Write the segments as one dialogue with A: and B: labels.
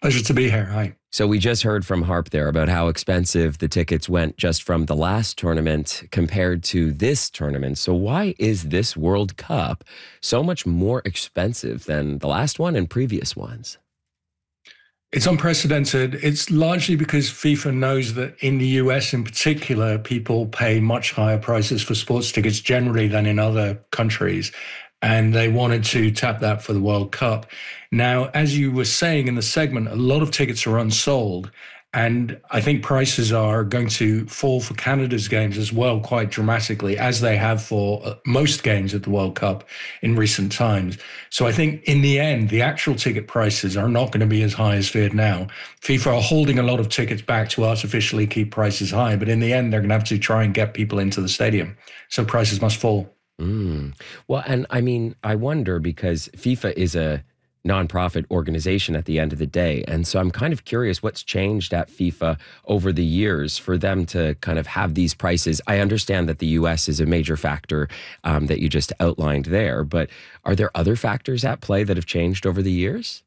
A: Pleasure to be here. Hi.
B: So we just heard from Harp there about how expensive the tickets went just from the last tournament compared to this tournament. So why is this World Cup so much more expensive than the last one and previous ones?
A: It's unprecedented. It's largely because FIFA knows that in the US in particular, people pay much higher prices for sports tickets generally than in other countries. And they wanted to tap that for the World Cup. Now, as you were saying in the segment, a lot of tickets are unsold. And I think prices are going to fall for Canada's games as well quite dramatically, as they have for most games at the World Cup in recent times. So I think in the end, the actual ticket prices are not going to be as high as feared now. FIFA are holding a lot of tickets back to artificially keep prices high, but in the end, they're going to have to try and get people into the stadium. So prices must fall.
B: Well, and I mean, I wonder because FIFA is a nonprofit organization at the end of the day. And so I'm kind of curious what's changed at FIFA over the years for them to kind of have these prices. I understand that the US is a major factor that you just outlined there, but are there other factors at play that have changed over the years?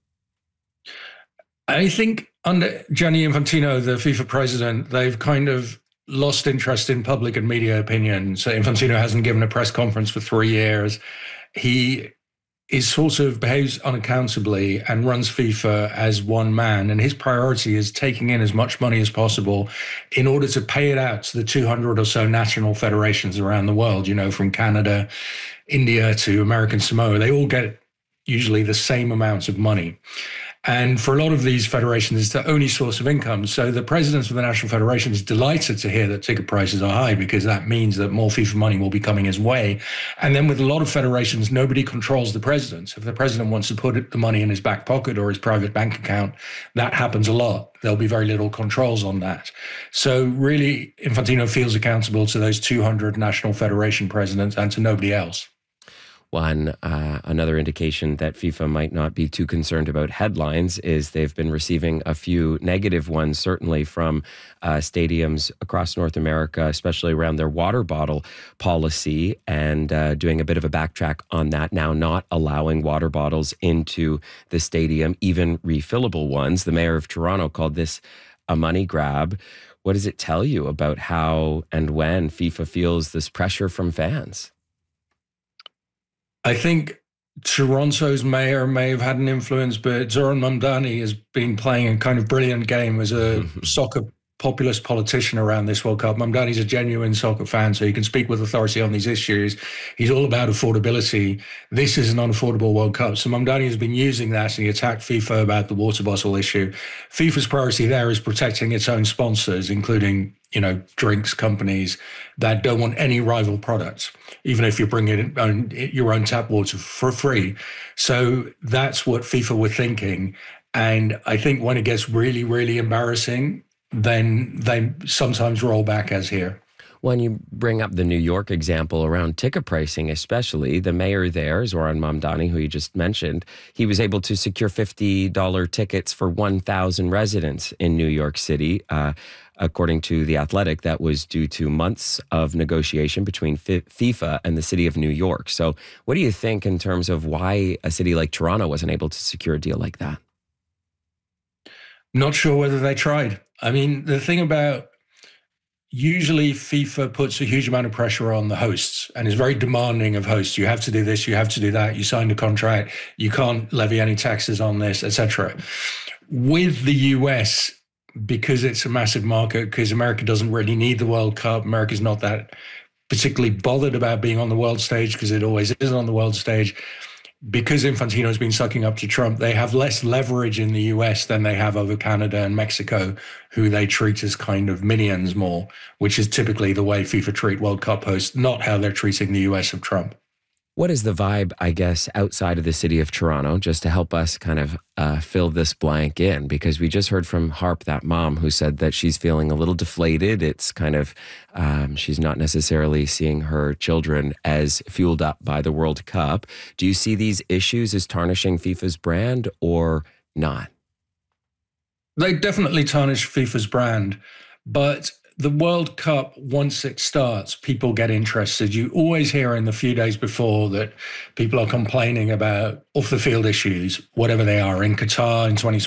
A: I think under Gianni Infantino, the FIFA president, they've kind of lost interest in public and media opinion. So Infantino hasn't given a press conference for 3 years. He is sort of behaves unaccountably and runs FIFA as one man. And his priority is taking in as much money as possible in order to pay it out to the 200 or so national federations around the world, you know, from Canada, India to American Samoa. They all get usually the same amounts of money. And for a lot of these federations, it's the only source of income. So the presidents of the national federations are delighted to hear that ticket prices are high because that means that more FIFA money will be coming his way. And then with a lot of federations, nobody controls the president. So if the president wants to put the money in his back pocket or his private bank account, that happens a lot. There'll be very little controls on that. So really, Infantino feels accountable to those 200 national federation presidents and to nobody else.
B: One, another indication that FIFA might not be too concerned about headlines is they've been receiving a few negative ones, certainly from stadiums across North America, especially around their water bottle policy, and doing a bit of a backtrack on that now, not allowing water bottles into the stadium, even refillable ones. The mayor of Toronto called this a money grab. What does it tell you about how and when FIFA feels this pressure from fans?
A: I think Toronto's mayor may have had an influence, but Zoran Mamdani has been playing a kind of brilliant game as a soccer populist politician around this World Cup. Mamdani's a genuine soccer fan, so he can speak with authority on these issues. He's all about affordability. This is an unaffordable World Cup. So Mamdani has been using that, and he attacked FIFA about the water bottle issue. FIFA's priority there is protecting its own sponsors, including, you know, drinks companies that don't want any rival products, even if you bring in your own tap water for free. So that's what FIFA were thinking. And I think when it gets really, really embarrassing, then they sometimes roll back as here.
B: When you bring up the New York example around ticket pricing, especially, the mayor there, Zoran Mamdani, who you just mentioned, he was able to secure $50 tickets for 1,000 residents in New York City. According to The Athletic, that was due to months of negotiation between FIFA and the city of New York. So what do you think in terms of why a city like Toronto wasn't able to secure a deal like that?
A: Not sure whether they tried. I mean, the thing about usually FIFA puts a huge amount of pressure on the hosts and is very demanding of hosts. You have to do this, you have to do that. You signed a contract, you can't levy any taxes on this, etc. With the US, because it's a massive market, because America doesn't really need the World Cup, America's not that particularly bothered about being on the world stage because it always is on the world stage. Because Infantino has been sucking up to Trump, they have less leverage in the US than they have over Canada and Mexico, who they treat as kind of minions more, which is typically the way FIFA treat World Cup hosts, not how they're treating the US of Trump.
B: What is the vibe, I guess, outside of the city of Toronto, just to help us kind of fill this blank in? Because we just heard from Harp, that mom, who said that she's feeling a little deflated. It's kind of, she's not necessarily seeing her children as fueled up by the World Cup. Do you see these issues as tarnishing FIFA's brand or not?
A: They definitely tarnish FIFA's brand, but the World Cup, once it starts, people get interested. You always hear in the few days before that people are complaining about off-the-field issues, whatever they are. In Qatar in 2020,